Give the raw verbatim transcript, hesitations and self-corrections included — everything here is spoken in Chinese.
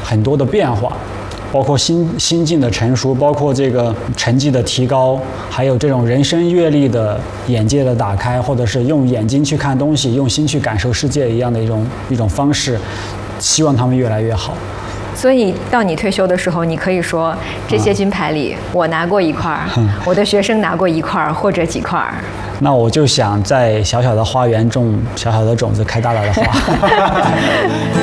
很多的变化。包括心心境的成熟，包括这个成绩的提高，还有这种人生阅历的眼界的打开，或者是用眼睛去看东西，用心去感受世界一样的一种一种方式，希望他们越来越好。 所以到你退休的时候，你可以说这些金牌里，我拿过一块，嗯、我的学生拿过一块或者几块。 那我就想在小小的花园种小小的种子，开大大的花。